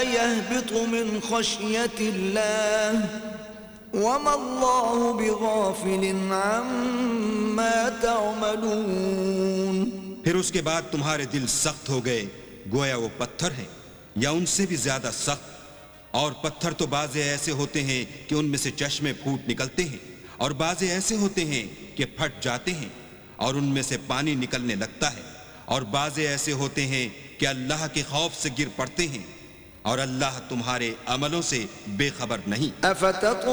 यहबितु मिन खश्यतिल्लाह वमा अल्लाहु बिगाफिलिन अम्मा तअमलून। फिर उसके बाद तुम्हारे दिल सख्त हो गए, गोया वो पत्थर हैं या उनसे भी ज्यादा सख्त। और पत्थर तो बाजे ऐसे होते हैं कि उनमें से चश्मे फूट निकलते हैं, और बाजे ऐसे होते हैं कि फट जाते हैं और उनमें से पानी निकलने लगता है, और बाजे ऐसे होते हैं कि अल्लाह के खौफ से गिर पड़ते हैं, और अल्लाह तुम्हारे अमलों से बेखबर नहीं।